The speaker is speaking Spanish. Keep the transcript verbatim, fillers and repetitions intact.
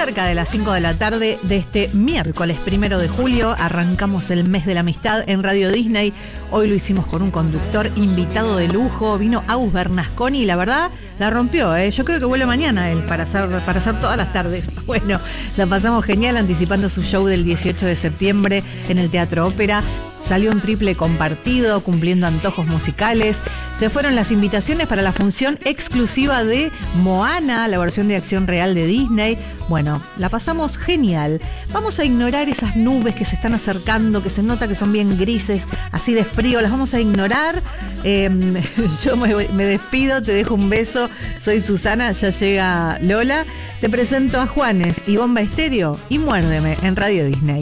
cerca de las cinco de la tarde de este miércoles primero de julio. Arrancamos el mes de la amistad en Radio Disney. Hoy lo hicimos con un conductor invitado de lujo. Vino Agus Bernasconi y la verdad la rompió, ¿eh? Yo creo que vuelve mañana él para hacer, para hacer todas las tardes. Bueno, la pasamos genial anticipando su show del dieciocho de septiembre en el Teatro Ópera. Salió un triple compartido, cumpliendo antojos musicales. Se fueron las invitaciones para la función exclusiva de Moana, la versión de acción real de Disney. Bueno, la pasamos genial. Vamos a ignorar esas nubes que se están acercando, que se nota que son bien grises, así de frío. Las vamos a ignorar. Eh, yo me, me despido, te dejo un beso. Soy Susana, ya llega Lola. Te presento a Juanes y Bomba Estéreo y Muérdeme en Radio Disney.